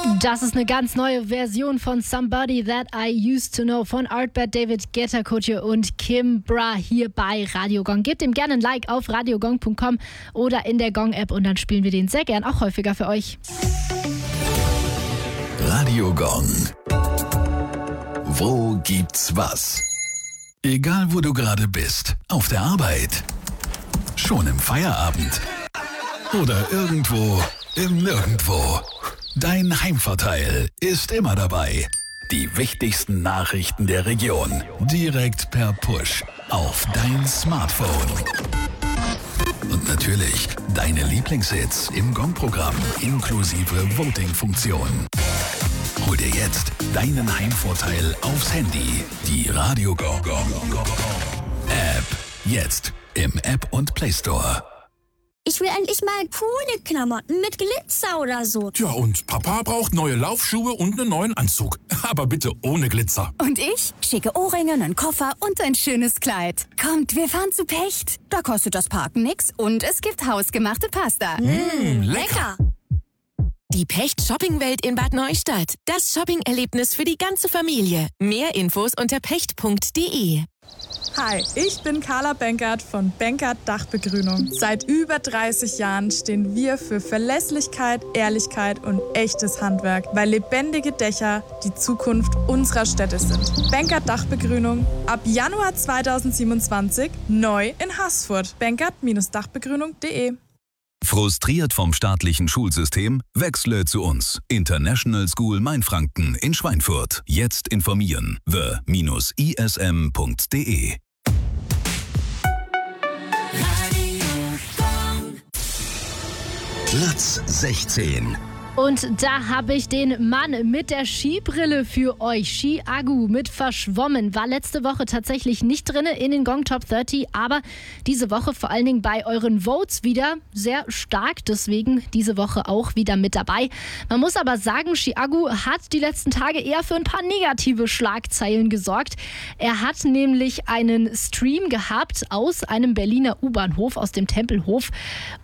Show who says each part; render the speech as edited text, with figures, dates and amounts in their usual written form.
Speaker 1: Das ist eine ganz neue Version von Somebody That I Used to Know von Artbad, David Guetta, Kutche und Kimbra hier bei Radio Gong. Gebt ihm gerne ein Like auf radiogong.com oder in der Gong-App und dann spielen wir den sehr gern auch häufiger für euch.
Speaker 2: Radio Gong. Wo gibt's was? Egal wo du gerade bist, auf der Arbeit, schon im Feierabend oder irgendwo im Nirgendwo. Dein Heimvorteil ist immer dabei. Die wichtigsten Nachrichten der Region direkt per Push auf dein Smartphone. Und natürlich deine Lieblingshits im Gong-Programm inklusive Voting-Funktion. Hol dir jetzt deinen Heimvorteil aufs Handy. Die Radio Gong App. Jetzt im App und Play Store.
Speaker 3: Ich will endlich mal coole Klamotten mit Glitzer oder so.
Speaker 4: Tja, und Papa braucht neue Laufschuhe und einen neuen Anzug. Aber bitte ohne Glitzer.
Speaker 5: Und ich? Schicke Ohrringe, einen Koffer und ein schönes Kleid. Kommt, wir fahren zu Pecht. Da kostet das Parken nix und es gibt hausgemachte Pasta.
Speaker 3: Lecker!
Speaker 6: Die Pecht-Shopping-Welt in Bad Neustadt. Das Shopping-Erlebnis für die ganze Familie. Mehr Infos unter pecht.de.
Speaker 7: Hi, ich bin Carla Benkert von Benkert Dachbegrünung. Seit über 30 Jahren stehen wir für Verlässlichkeit, Ehrlichkeit und echtes Handwerk, weil lebendige Dächer die Zukunft unserer Städte sind. Benkert Dachbegrünung ab Januar 2027 neu in Haßfurt. benkert-dachbegrünung.de.
Speaker 8: Frustriert vom staatlichen Schulsystem? Wechsle zu uns. International School Mainfranken in Schweinfurt. Jetzt informieren. the-ism.de.
Speaker 2: Platz 16.
Speaker 1: Und da habe ich den Mann mit der Skibrille für euch. Ski-Agu mit Verschwommen war letzte Woche tatsächlich nicht drin in den Gong Top 30, aber diese Woche vor allen Dingen bei euren Votes wieder sehr stark. Deswegen diese Woche auch wieder mit dabei. Man muss aber sagen, Ski-Agu hat die letzten Tage eher für ein paar negative Schlagzeilen gesorgt. Er hat nämlich einen Stream gehabt aus einem Berliner U-Bahnhof, aus dem Tempelhof.